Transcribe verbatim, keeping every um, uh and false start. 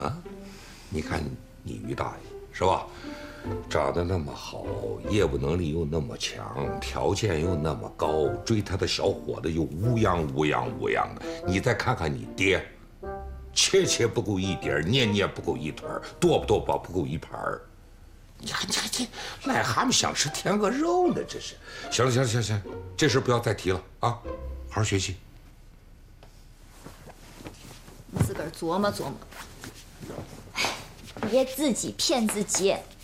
啊，你看你于大爷是吧？长得那么好，业务能力又那么强，条件又那么高，追他的小伙子又乌泱乌泱乌泱的。你再看看你爹，切切不够一碟，捏捏不够一团，剁不剁吧不够一盘儿。你看，你看这癞蛤蟆想吃天鹅肉呢，这是。行了，行了，行了行了，这事不要再提了啊，好好学习。 你自个儿琢磨琢磨。哎，别自己骗自己。